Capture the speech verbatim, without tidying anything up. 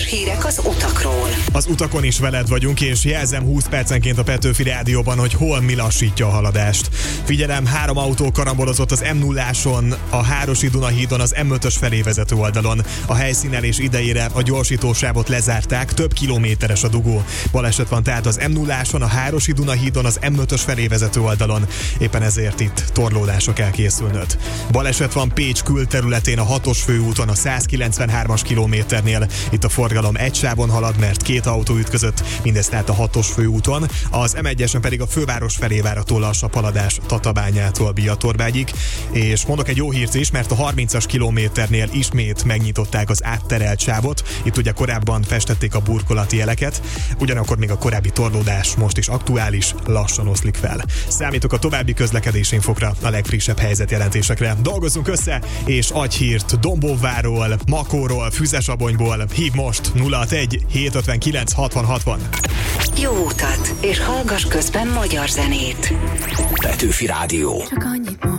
hírek az utakról. Az utakon is veled vagyunk, és jelzem húsz percenként a Petőfi Rádióban, hogy hol mi lassítja a haladást. Figyelem, három autó karambolozott az M nulláson, a Hárosi-Duna hídon, az M ötös felé vezető oldalon. A helyszínelés idejére a gyorsítósávot lezárták, több kilométeres a dugó. Baleset van tehát az M nulláson, a Hárosi-Duna hídon, az M ötös felé vezető oldalon. Éppen ezért itt torlódásra kell készülnöd. Baleset van Pécs külterületén, a hatos főúton, a százkilencvenhármas kilométernél. Itt a forgalom egy sávon halad, mert két autó ütközött, mindez tehát a hatos főúton. Az M egyesen pedig a főváros felé várható lassabb haladás Tatabányától Biatorbágyig. És mondok egy jó hírt is, mert a harmincas kilométernél ismét megnyitották az átterelt sávot. Itt ugye korábban festették a burkolati jeleket, ugyanakkor még a korábbi torlódás most is aktuális, lassan oszlik fel. Számítok a további közlekedési infokra, a legfrissebb helyzetjelentésekre. Dolgozzunk össze, és adj hírt Dombóváról, Makóról, Füzesabonyból. Hív most nulla hatvanegy hétszázötvenkilenc hatvan hatvan. Jó utat, és hallgass közben magyar zenét. Petőfi Rádió. Csak annyit mond.